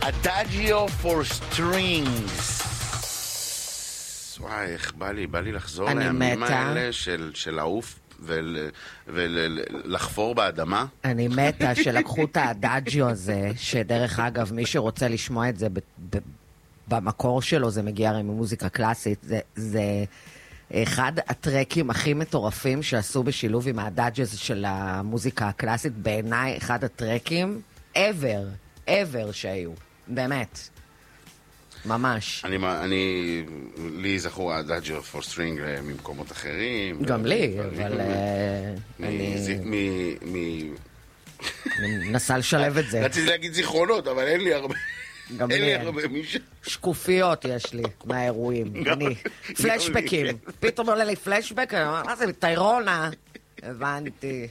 Adagio for Strings. וואי, איך בא לי לחזור לימים האלה של העוף ולחפור באדמה. אני מתה שלקחו את האדאג'יו הזה, שדרך אגב, מי שרוצה לשמוע את זה במקור שלו, זה מגיע הרי ממוזיקה קלאסית, זה אחד הטרקים הכי מטורפים שעשו בשילוב עם האדאג'יו של המוזיקה הקלאסית, בעיניי אחד הטרקים ever שהיו, באמת. ממש. לי זכור האדאג'יו פור סטרינג ממקומות אחרים. גם לי, אבל אני מנסה לשלב את זה. רציתי להגיד זיכרונות, אבל אין לי הרבה. גם לי שקופיות יש לי מהאירועים. אני פלשבקים. פתאום עולה לי פלשבק, מה זה, טיירונה? הבנתי.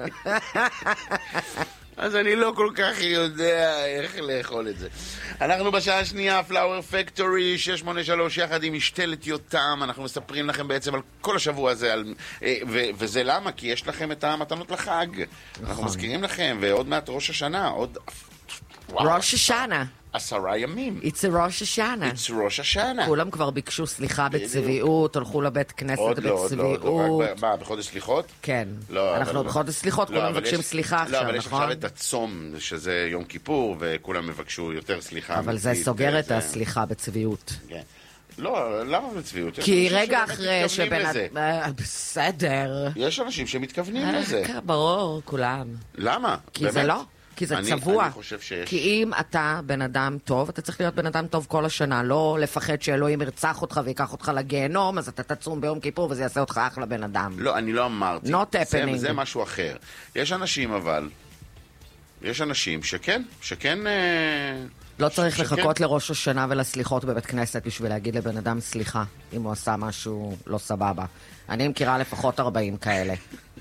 אז אני לא כל כך יודע איך לאכול את זה. אנחנו בשעה השנייה, פלאואר פקטורי 683, יחד עם משתלת יותם. אנחנו מספרים לכם בעצם על כל השבוע הזה, וזה למה? כי יש לכם את המתנות לחג. אנחנו מזכירים לכם, ועוד מעט ראש השנה, עוד... ראש השנה. 10 ימים. It's a ראש השנה. It's ראש השנה. כולם כבר ביקשו סליחה בצביעות, הלכו לבית כנסת בצביעות. עוד לא. מה, בחודש סליחות? כן. אנחנו בחודש סליחות, כולם מבקשים סליחה עכשיו, נכון? לא, אבל יש עכשיו את הצום, שזה יום כיפור, וכולם מבקשו יותר סליחה. אבל זה סוגר את הסליחה בצביעות. כן. לא, למה בצביעות? כי רגע אחרי בסדר. יש אנשים שמתכוונים לזה. ברור, כולם. למה? כי זה לא. כי זה צבוע. אני חושב שיש... כי אם אתה בן אדם טוב, אתה צריך להיות בן אדם טוב כל השנה, לא לפחד שאלוהים ירצח אותך ויקח אותך לגיהנום, אז אתה תצום ביום כיפור וזה יעשה אותך אחלה בן אדם. לא, אני לא אמרתי. Not happening. זה משהו אחר. יש אנשים אבל, יש אנשים שכן... לא צריך לחכות לראש השנה ולסליחות בבית כנסת בשביל להגיד לבן אדם סליחה, אם הוא עשה משהו לא סבבה. אני מכירה לפחות 40 כאלה.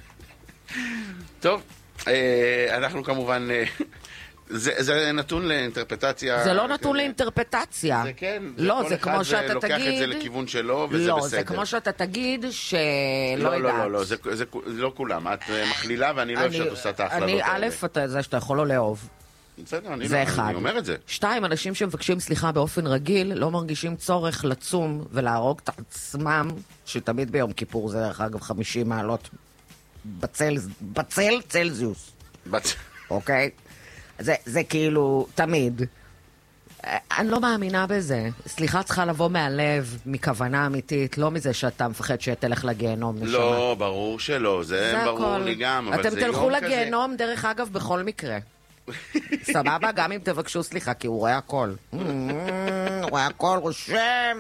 טוב. אנחנו כמובן, זה נתון לאינטרפטציה. זה לא נתון לאינטרפטציה. זה כן. לא, זה כמו שאתה תגיד. לוקח את זה לכיוון שלו, וזה בסדר. לא, זה כמו שאתה תגיד שלא יודעת. לא, זה לא כולם. את מכלילה ואני לא אוהב שאת עושה את ההכללות האלה. א', זה שאתה יכול לא לאהוב. בסדר, אני אומר את זה. 2, אנשים שמבקשים סליחה באופן רגיל לא מרגישים צורך לצום ולהרוג את עצמם, שתמיד ביום כיפור זה דרך אגב 50 מעלות בצל צלזיוס. אוקיי? זה כאילו תמיד. אני לא מאמינה בזה. סליחה צריכה לבוא מהלב, מכוונה אמיתית, לא מזה שאתה מפחד שתלך לגיהנום. לא, ברור שלא, זה ברור לי גם. אתם תלכו לגיהנום דרך אגב בכל מקרה. סבבה, גם אם תבקשו סליחה, כי הוא רואה הכל. הוא רואה הכל, רושם.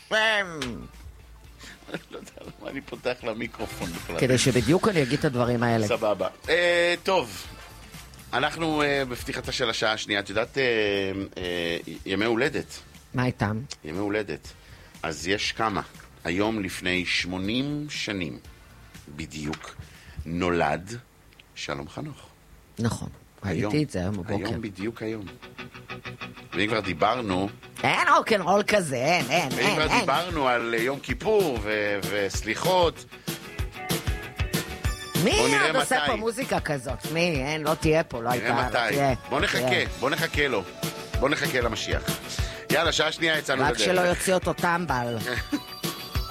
לא יודע למה אני פותח למיקרופון בכלל. כדי שבדיוק אני אגיד את הדברים האלה. סבבה. טוב, אנחנו בפתיחתה של השעה השנייה. את יודעת, ימי הולדת. מה איתם? ימי הולדת. אז יש כמה. היום לפני 80 שנים בדיוק נולד שלום חנוך. נכון. ראיתי את זה היום בבוקר. היום בדיוק היום. ואם כבר דיברנו... אין רוקנרול כזה, אין. ואם כבר דיברנו על יום כיפור וסליחות... מי עוד עושה פה מוזיקה כזאת? מי? אין, לא תהיה פה, לא הייתה. נראה מתי. בוא נחכה לו. בוא נחכה למשיח. יאללה, שעה שנייה יצאנו לדרך. רק שלא יוציא אותו טמבל.